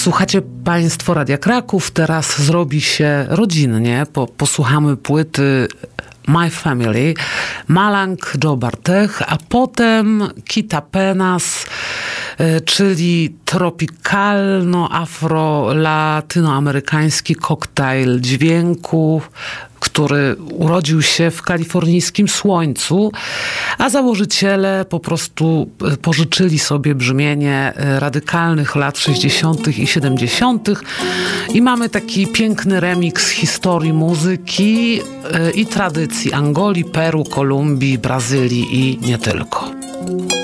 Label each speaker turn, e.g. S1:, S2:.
S1: Słuchacie Państwo Radia Kraków, teraz zrobi się rodzinnie, posłuchamy płyty My Family, Malang Joe Bartech, a potem Kita Penas, czyli tropikalno-afro-latynoamerykański koktajl dźwięku, który urodził się w kalifornijskim słońcu, a założyciele po prostu pożyczyli sobie brzmienie radykalnych lat 60. i 70. I mamy taki piękny remix historii muzyki i tradycji Angolii, Peru, Kolumbii, Brazylii i nie tylko.